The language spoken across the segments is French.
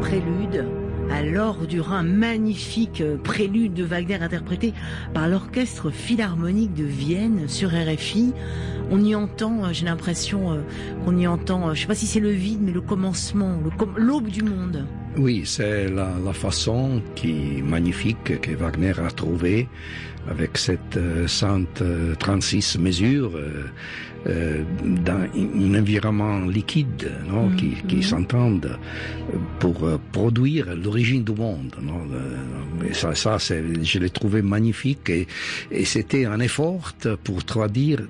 prélude à l'or du Rhin, magnifique prélude de Wagner interprété par l'Orchestre Philharmonique de Vienne sur RFI. On y entend, j'ai l'impression qu'on y entend, je sais pas si c'est le vide, mais le commencement, l'aube du monde. Oui, c'est la façon magnifique que Wagner a trouvée avec cette 136 mesures dans un environnement liquide, non, qui s'entendent pour produire l'origine du monde. Non, ça, je l'ai trouvé magnifique et c'était un effort pour traduire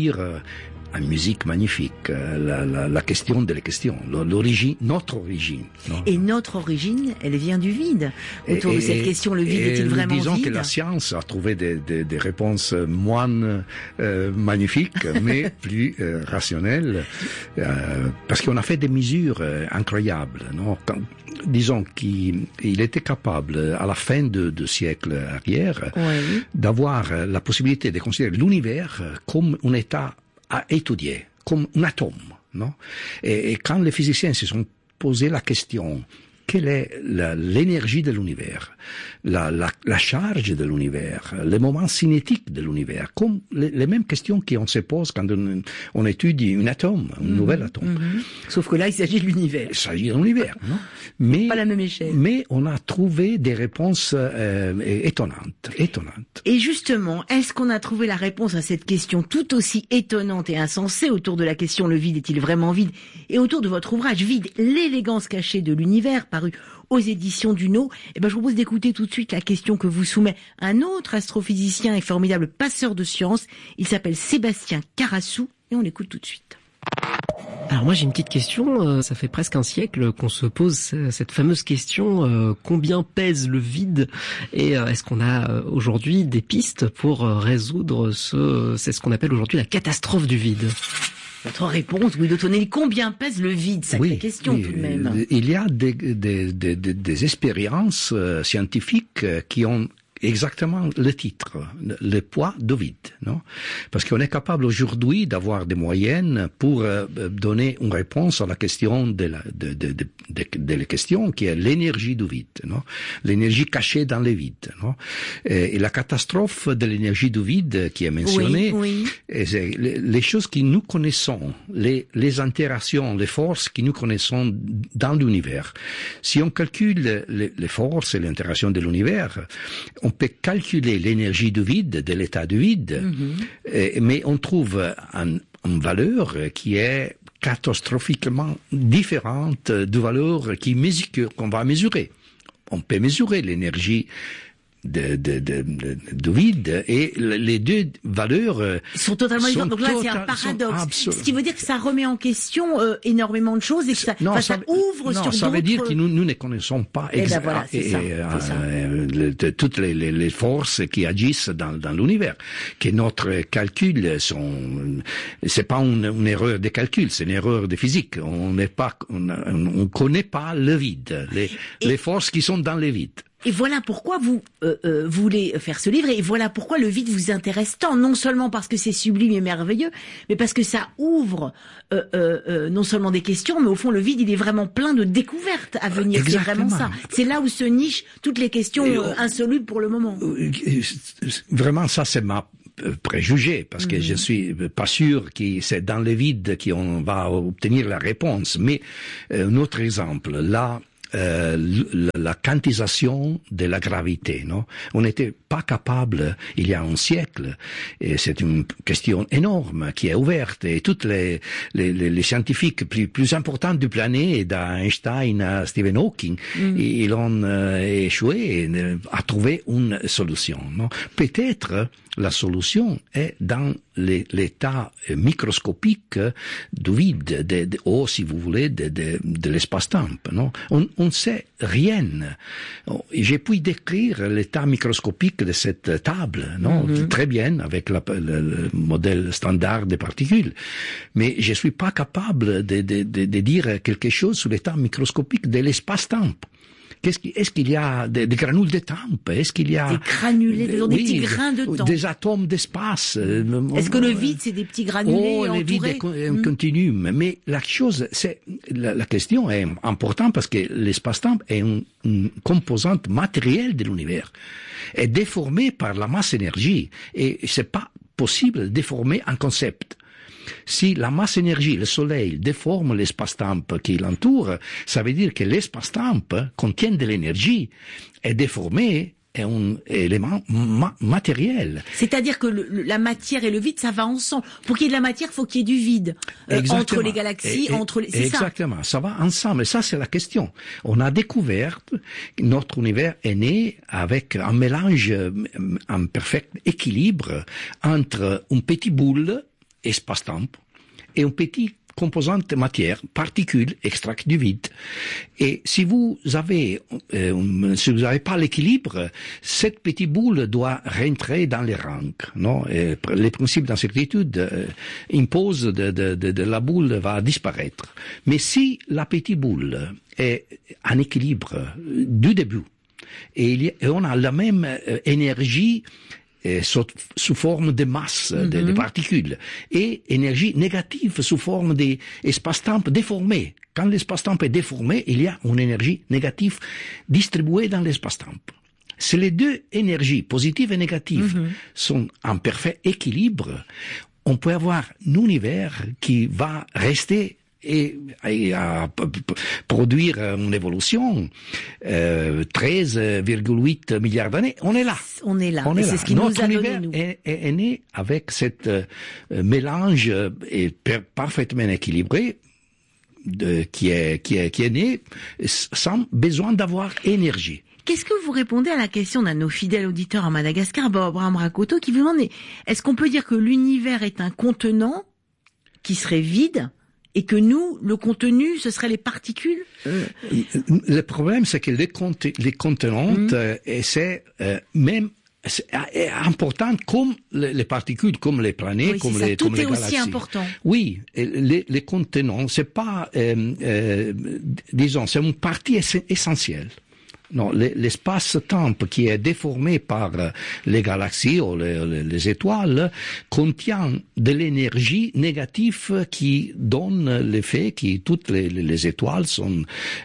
en musique magnifique, la question de la question, l'origine, notre origine. Non? Et notre origine, elle vient du vide. Autour de cette question, le vide est-il vraiment vide? Disons que la science a trouvé des réponses moins magnifiques, mais plus rationnelles, parce qu'on a fait des mesures incroyables. Non? Disons qu'il était capable, à la fin de siècle arrière, oui, d'avoir la possibilité de considérer l'univers comme un état à étudier, comme un atome, non? Et quand les physiciens se sont posé la question, quelle est l'énergie de l'univers, la charge de l'univers, le moment cinétique de l'univers, comme les mêmes questions qu'on se pose quand on étudie un atome, un nouvel atome. Sauf que là, il s'agit de l'univers. Il s'agit de l'univers, non? Mais, pas la même échelle. Mais on a trouvé des réponses étonnantes. Et justement, est-ce qu'on a trouvé la réponse à cette question tout aussi étonnante et insensée autour de la question « Le vide est-il vraiment vide ?» et autour de votre ouvrage « Vide, l'élégance cachée de l'univers » paru aux éditions Duno. Je vous propose d'écouter tout de suite la question que vous soumet un autre astrophysicien et formidable passeur de science. Il s'appelle Sébastien Carassou et on l'écoute tout de suite. Alors moi j'ai une petite question, ça fait presque un siècle qu'on se pose cette fameuse question, combien pèse le vide, et est-ce qu'on a aujourd'hui des pistes pour résoudre c'est ce qu'on appelle aujourd'hui la catastrophe du vide? Votre réponse, Guido Tonelli, combien pèse le vide? Sacrée question tout de même. Il y a des expériences scientifiques qui ont exactement le titre, le poids du vide, non? Parce qu'on est capable aujourd'hui d'avoir des moyennes pour donner une réponse à la question de la question qui est l'énergie du vide, non? L'énergie cachée dans le vide, non? Et la catastrophe de l'énergie du vide qui est mentionnée, oui. C'est les choses que nous connaissons, les interactions, les forces que nous connaissons dans l'univers. Si on calcule les forces et les interactions de l'univers, on peut calculer l'énergie du vide, de l'état du vide, mais on trouve une valeur qui est catastrophiquement différente de valeur qu'on va mesurer. On peut mesurer l'énergie de vide et les deux valeurs sont totalement différentes. Donc là, c'est un paradoxe. Ce qui veut dire que ça remet en question énormément de choses et que ça ouvre sur d'autres... ça veut dire que nous ne connaissons pas toutes les forces qui agissent dans l'univers. Que notre calcul c'est pas une erreur de calcul, c'est une erreur de physique. On connaît pas le vide, les forces qui sont dans le vide. Et voilà pourquoi vous voulez faire ce livre, et voilà pourquoi le vide vous intéresse tant, non seulement parce que c'est sublime et merveilleux, mais parce que ça ouvre non seulement des questions, mais au fond le vide il est vraiment plein de découvertes à venir. Exactement. C'est vraiment ça. C'est là où se nichent toutes les questions insolubles pour le moment. Vraiment, ça c'est ma préjugé, parce que je suis pas sûr que c'est dans le vide qu'on va obtenir la réponse. Mais un autre exemple, là, la quantisation de la gravité, non? On n'était pas capable, il y a un siècle, et c'est une question énorme qui est ouverte, et toutes les scientifiques plus importants du planète, d'Einstein à Stephen Hawking, ils ont échoué à trouver une solution, non? Peut-être la solution est dans l'état microscopique du vide, ou si vous voulez, de l'espace-temps, non? On ne sait rien. J'ai pu décrire l'état microscopique de cette table, non? Très bien, avec le modèle standard des particules. Mais je suis pas capable de dire quelque chose sur l'état microscopique de l'espace-temps. Est-ce qu'il y a des granules de temps? Est-ce qu'il y a des granulés, des petits grains de temps? Des atomes d'espace. Est-ce que le vide, c'est des petits granulés le vide est un continuum. Mais la chose, c'est la question est importante parce que l'espace-temps est une composante matérielle de l'univers, est déformée par la masse-énergie, et c'est pas possible de déformer un concept. Si la masse-énergie, le soleil, déforme l'espace-temps qui l'entoure, ça veut dire que l'espace-temps contient de l'énergie, est déformé, est un élément matériel. C'est-à-dire que la matière et le vide, ça va ensemble. Pour qu'il y ait de la matière, il faut qu'il y ait du vide. Entre les galaxies, c'est exactement, ça va ensemble. Et ça, c'est la question. On a découvert que notre univers est né avec un mélange, un parfait équilibre entre une petite boule, espace-temps, et une petite composante matière, particules extraites du vide. Et si vous avez pas l'équilibre, cette petite boule doit rentrer dans les rangs, non? Et les principes d'incertitude imposent de la boule va disparaître. Mais si la petite boule est en équilibre du début, et on a la même énergie sous forme de masse, de particules, et énergie négative sous forme d'espace-temps déformé. Quand l'espace-temps est déformé, il y a une énergie négative distribuée dans l'espace-temps. Si les deux énergies, positives et négatives, sont en parfait équilibre, on peut avoir un univers qui va rester et à produire une évolution 13,8 milliards d'années. On est là. On est là. Et c'est ce qui nous a donné, nous. Est né avec cette mélange parfaitement équilibré qui est né sans besoin d'avoir énergie. Qu'est-ce que vous répondez à la question d'un de nos fidèles auditeurs à Madagascar, Abraham Rakoto, qui vous demande, est-ce qu'on peut dire que l'univers est un contenant qui serait vide et que nous, le contenu, ce seraient les particules? Le problème, c'est que les contenantes, c'est même important comme les particules, comme les planètes, comme les tout est galaxies. Aussi important. Oui, les contenants, c'est pas, disons, c'est une partie essentielle. Non, l'espace-temps qui est déformé par les galaxies ou les étoiles contient de l'énergie négative qui donne l'effet que toutes les étoiles sont,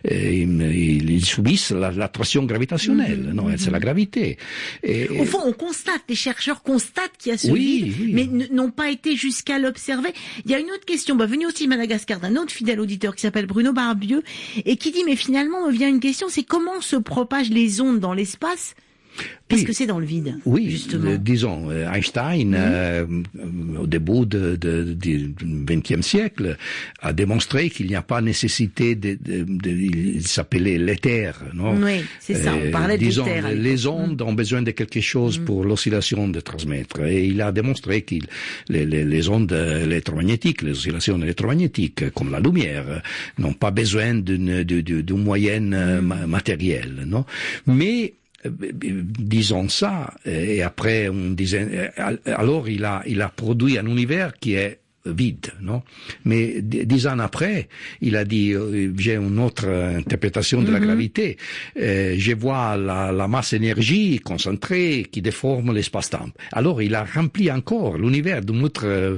ils subissent l'attraction gravitationnelle. Non, c'est la gravité. Au fond, on constate, les chercheurs constatent qu'il y a ce vide, mais n'ont pas été jusqu'à l'observer. Il y a une autre question, venue aussi de Madagascar, d'un autre fidèle auditeur qui s'appelle Bruno Barbieux, et qui dit, mais finalement, me vient une question, c'est comment se propagent les ondes dans l'espace? Est-ce que c'est dans le vide? Oui, justement. Disons, Einstein, au début du XXe siècle, a démontré qu'il n'y a pas nécessité il s'appelait l'éther, non? Oui, c'est ça, on parlait disons, d'éther. Les ondes ont besoin de quelque chose pour l'oscillation de transmettre. Et il a démontré que les ondes électromagnétiques, les oscillations électromagnétiques, comme la lumière, n'ont pas besoin d'une moyenne matérielle, non? Mais disons ça, et après on disait, alors il a produit un univers qui est vide, non? Mais 10 ans après, il a dit, j'ai une autre interprétation de la gravité. Je vois la masse énergie concentrée qui déforme l'espace-temps. Alors il a rempli encore l'univers d'une autre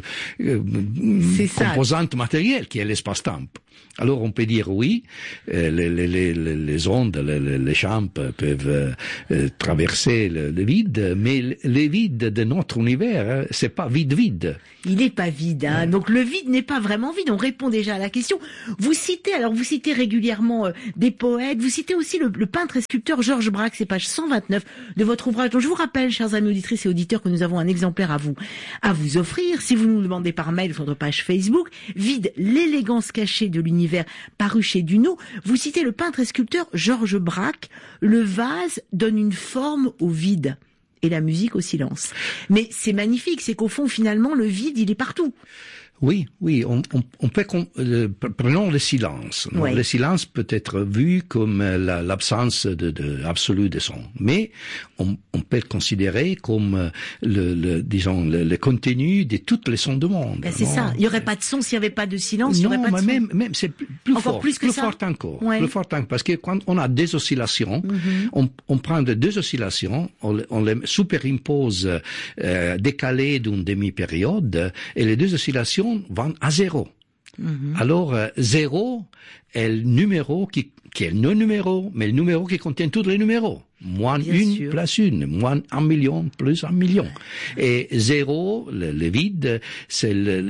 composante matérielle qui est l'espace-temps. Alors on peut dire oui, les ondes, les champs peuvent traverser le vide, mais le vide de notre univers, c'est pas vide. Il n'est pas vide, hein. Donc le vide n'est pas vraiment vide. On répond déjà à la question. Vous citez régulièrement des poètes. Vous citez aussi le peintre et sculpteur Georges Braque, c'est page 129 de votre ouvrage. Donc je vous rappelle, chers amis auditrices et auditeurs, que nous avons un exemplaire à vous offrir. Si vous nous demandez par mail sur notre page Facebook, Vide, l'élégance cachée de l'univers, paru chez Duno, vous citez le peintre et sculpteur Georges Braque. Le vase donne une forme au vide et la musique au silence. Mais c'est magnifique, c'est qu'au fond, finalement, le vide, il est partout. Oui, on peut prenons le silence. Non, le silence peut être vu comme l'absence absolue de son, mais on peut le considérer comme le contenu de toutes les sons du monde. Ben c'est ça. Il y aurait pas de son s'il y avait pas de silence. Il y aurait pas de son. Même c'est plus encore fort, plus fort encore, plus fort encore, parce que quand on a des oscillations, on prend deux oscillations, on les supérimpose décalées d'une demi-période, et les deux oscillations vont à zéro. Alors, zéro est le numéro qui est le non-numéro, mais le numéro qui contient tous les numéros. Moins une plus une, moins 1 million plus 1 million. Et zéro, le vide, c'est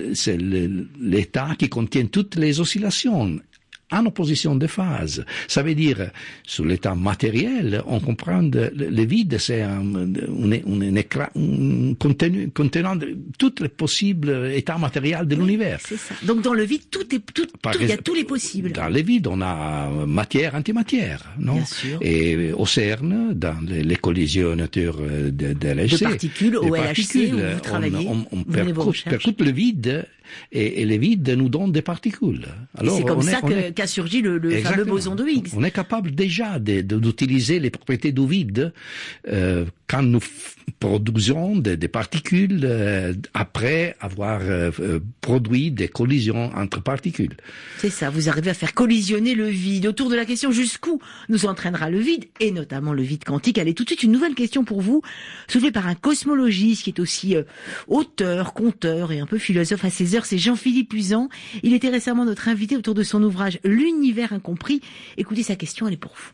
l'état qui contient toutes les oscillations. En opposition de phase. Ça veut dire, sur l'état matériel, on comprend le vide, c'est un écran contenant tous les possibles états matériels de l'univers. C'est ça. Donc dans le vide, il y a tous les possibles. Dans le vide, on a matière, antimatière, non? Bien sûr. Et au CERN, dans les collisionnateurs de LHC, de particules, au LHC, où vous travaillez, on percute le vide, et le vide nous donne des particules. Alors, c'est comme ça qu'a surgi le fameux boson de Higgs. On est capable déjà d'utiliser les propriétés du vide quand nous produisons des particules après avoir produit des collisions entre particules. C'est ça, vous arrivez à faire collisionner le vide. Autour de la question jusqu'où nous entraînera le vide, et notamment le vide quantique. Allez, tout de suite une nouvelle question pour vous, soulevée par un cosmologiste qui est aussi auteur, conteur et un peu philosophe à ses heures, c'est Jean-Philippe Uzan. Il était récemment notre invité autour de son ouvrage L'univers incompris. Écoutez sa question, elle est pour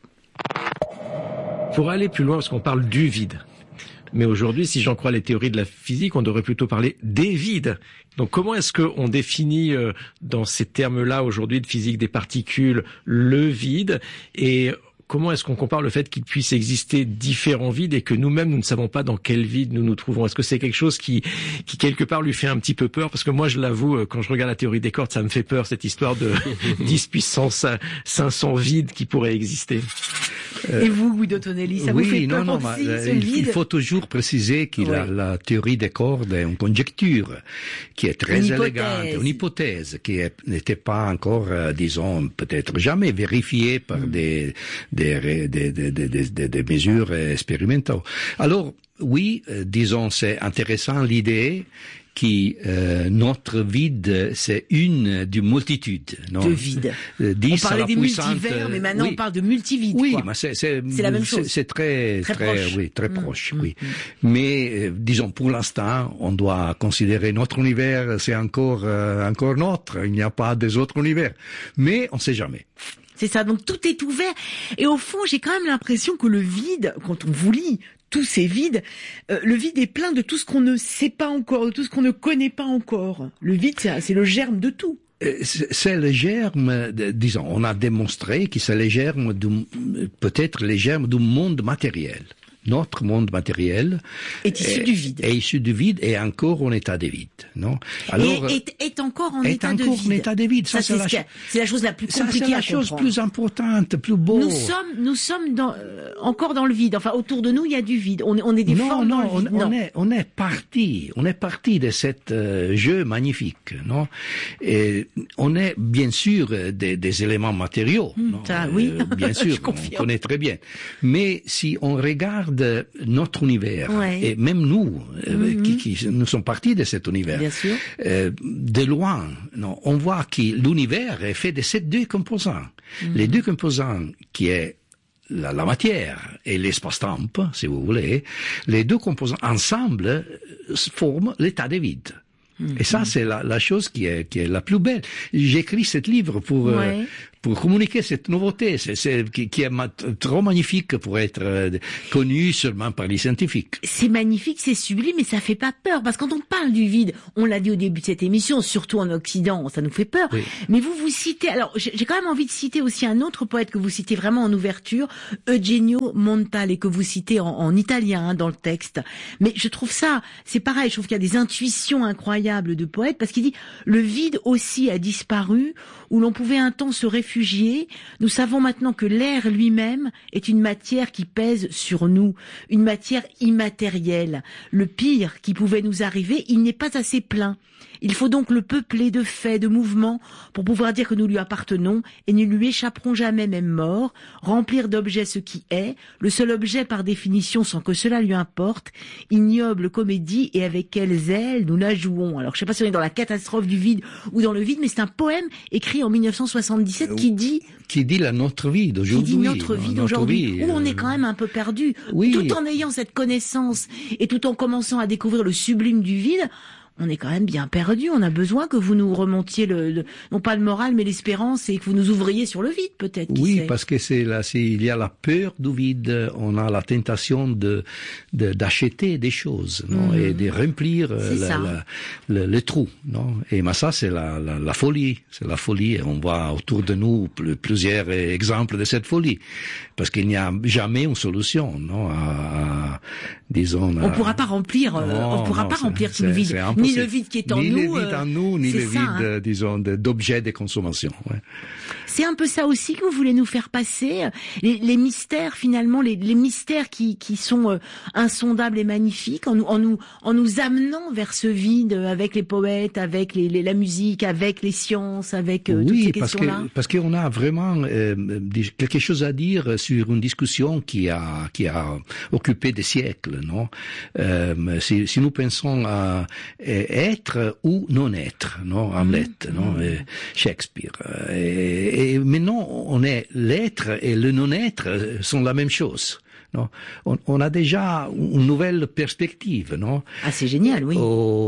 vous. Pour aller plus loin, parce qu'on parle du vide. Mais aujourd'hui, si j'en crois les théories de la physique, on devrait plutôt parler des vides. Donc comment est-ce qu'on définit dans ces termes-là aujourd'hui de physique des particules le vide, et comment est-ce qu'on compare le fait qu'il puisse exister différents vides et que nous-mêmes, nous ne savons pas dans quel vide nous nous trouvons? Est-ce que c'est quelque chose qui quelque part lui fait un petit peu peur? Parce que moi, je l'avoue, quand je regarde la théorie des cordes, ça me fait peur, cette histoire de 10 puissance 500 vides qui pourraient exister. Et vous, Guido Tonelli, ça vous fait peur aussi, ce vide? Il faut toujours préciser que la théorie des cordes est une conjecture qui est très élégante, une hypothèse qui n'était pas encore, disons, peut-être jamais vérifiée par des mesures expérimentales. Alors, oui, disons, c'est intéressant l'idée que notre vide, c'est une d'une multitude. Non? De vide. On parlait des multivers, mais maintenant on parle de multivide. Oui, quoi. mais c'est la même chose. C'est très proche. Oui, très proche. Oui. Mais disons, pour l'instant, on doit considérer notre univers, c'est encore notre. Il n'y a pas des autres univers. Mais on ne sait jamais. C'est ça, donc tout est ouvert. Et au fond, j'ai quand même l'impression que le vide, quand on vous lit tous ces vides, le vide est plein de tout ce qu'on ne sait pas encore, de tout ce qu'on ne connaît pas encore. Le vide, c'est le germe de tout. C'est le germe, disons, on a démontré que c'est le germe, peut-être le germe du monde matériel. Notre monde matériel est issu du vide. Est issu du vide et encore en état de vide, non? Alors, est encore en état de vide. En état de vide. Ça, c'est la chose la plus compliquée à comprendre. C'est la chose plus importante, plus beau. Nous sommes encore dans le vide. Enfin, autour de nous, il y a du vide. On est des formes dans le vide. On est parti de cet jeu magnifique, non? Et on est bien sûr des éléments matériaux, non? Oui. Bien sûr, on connaît très bien. Mais si on regarde notre univers, et même nous, qui nous sommes partis de cet univers, bien sûr. De loin, non, on voit que l'univers est fait de ces deux composants. Les deux composants qui est la matière et l'espace-temps, si vous voulez, les deux composants ensemble forment l'état de vide. Et ça, c'est la chose qui est la plus belle. J'écris ce livre pour communiquer cette nouveauté, qui est trop magnifique pour être connue seulement par les scientifiques. C'est magnifique, c'est sublime, mais ça fait pas peur, parce que quand on parle du vide, on l'a dit au début de cette émission, surtout en Occident, ça nous fait peur. Oui. Mais vous citez, alors j'ai quand même envie de citer aussi un autre poète que vous citez vraiment en ouverture, Eugenio Montale, et que vous citez en italien dans le texte. Mais je trouve ça, c'est pareil, je trouve qu'il y a des intuitions incroyables de poètes, parce qu'il dit le vide aussi a disparu, où l'on pouvait un temps se réfugier réfugiés, nous savons maintenant que l'air lui-même est une matière qui pèse sur nous, une matière immatérielle. Le pire qui pouvait nous arriver, il n'est pas assez plein. Il faut donc le peupler de faits, de mouvements, pour pouvoir dire que nous lui appartenons et ne lui échapperons jamais, même morts, remplir d'objets ce qui est, le seul objet par définition sans que cela lui importe, ignoble comédie et avec quelles ailes nous la jouons. Alors je sais pas si on est dans la catastrophe du vide ou dans le vide, mais c'est un poème écrit en 1977 qui dit la notre vie d'aujourd'hui. Qui dit notre vie d'aujourd'hui, où on est quand même un peu perdu, tout en ayant cette connaissance et tout en commençant à découvrir le sublime du vide. On est quand même bien perdu. On a besoin que vous nous remontiez non pas le moral, mais l'espérance et que vous nous ouvriez sur le vide, peut-être. Oui, parce que il y a la peur du vide. On a la tentation d'acheter des choses, non, et de remplir le trou, non. Et mais ça, c'est la folie. C'est la folie. Et on voit autour de nous plusieurs exemples de cette folie. Parce qu'il n'y a jamais une solution, non, disons. On pourra pas remplir, on pourra pas remplir tout le vide. Ni le vide qui est en nous. Ni le vide en nous, ni le vide, disons, d'objets de consommation. Ouais. C'est un peu ça aussi que vous voulez nous faire passer, les mystères finalement, les mystères qui sont insondables et magnifiques, en nous amenant vers ce vide avec les poètes, avec la musique, avec les sciences, avec toutes ces questions-là. Parce qu'on a vraiment quelque chose à dire sur une discussion qui a occupé des siècles, non? Si nous pensons à être ou non être, non, Hamlet, non, Shakespeare. Et maintenant, on est l'être et le non-être sont la même chose. Non, on a déjà une nouvelle perspective, non? Ah, c'est génial, oui.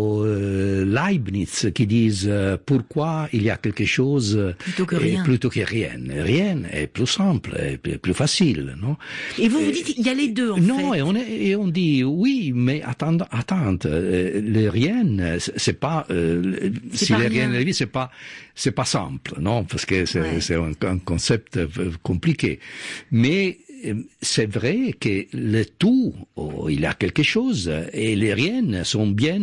Leibniz qui disent pourquoi il y a quelque chose plutôt que rien. Rien est plus simple, et plus facile, non? Et vous dites il y a les deux en fait. Non, et on dit oui, mais attends, le rien, c'est pas si le rien de la vie, c'est pas simple, non? Parce que c'est un concept compliqué, mais c'est vrai que le tout, il y a quelque chose, et les riens sont bien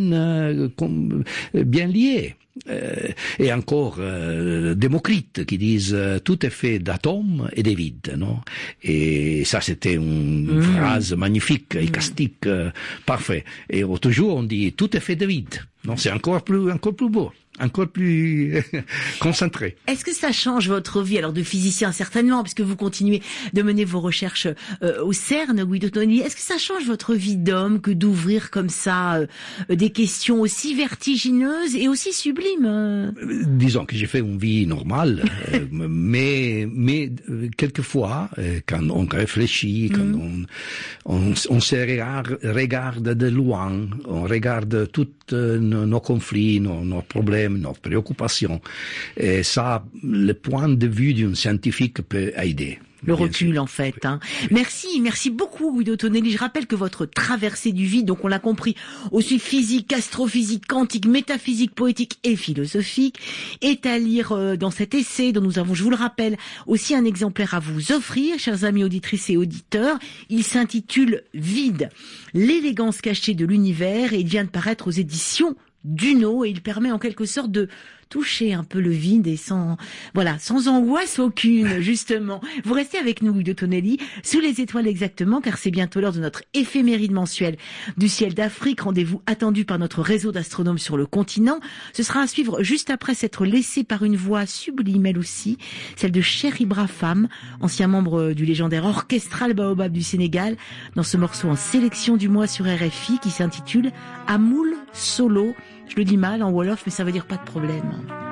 liés. Et encore Démocrite qui disent tout est fait d'atomes et de vide, non? Et ça c'était une phrase magnifique, élastique, parfait. Et toujours on dit tout est fait de vide. Non, c'est encore plus beau. Encore plus concentré. Est-ce que ça change votre vie, alors de physicien certainement, puisque vous continuez de mener vos recherches au CERN, Guido Tonelli. Est-ce que ça change votre vie d'homme que d'ouvrir comme ça des questions aussi vertigineuses et aussi sublimes? Disons que j'ai fait une vie normale, mais quelquefois, quand on réfléchit, quand on se regarde de loin, on regarde toutes nos conflits, nos problèmes, nos préoccupations. Et ça, le point de vue d'un scientifique peut aider. Le recul, en fait. Hein. Merci beaucoup, Guido Tonelli. Je rappelle que votre traversée du vide, donc on l'a compris, aussi physique, astrophysique, quantique, métaphysique, poétique et philosophique, est à lire dans cet essai dont nous avons, je vous le rappelle, aussi un exemplaire à vous offrir, chers amis auditrices et auditeurs. Il s'intitule Vide, l'élégance cachée de l'univers, et il vient de paraître aux éditions Duno, et il permet en quelque sorte de toucher un peu le vide et sans angoisse aucune, justement. Vous restez avec nous, Guido Tonelli, sous les étoiles exactement, car c'est bientôt l'heure de notre éphéméride mensuelle du ciel d'Afrique, rendez-vous attendu par notre réseau d'astronomes sur le continent. Ce sera à suivre juste après s'être laissé par une voix sublime, elle aussi, celle de Cheikh Ibrahim, ancien membre du légendaire Orchestral Baobab du Sénégal, dans ce morceau en sélection du mois sur RFI qui s'intitule Amoul Solo. Je le dis mal en Wolof, mais ça veut dire pas de problème.